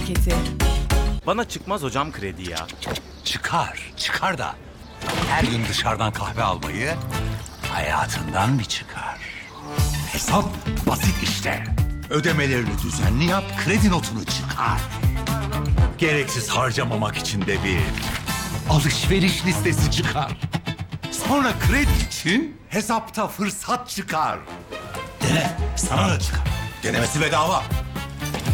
felaketi. Bana çıkmaz hocam kredi ya. Çıkar da her gün dışarıdan kahve almayı hayatından bir çıkar. Hesap basit işte. Ödemelerini düzenli yap, kredi notunu çıkar. Gereksiz harcamamak için de bir alışveriş listesi çıkar. Sonra kredi için hesapta fırsat çıkar. Dene, sana da çıkar. Denemesi bedava.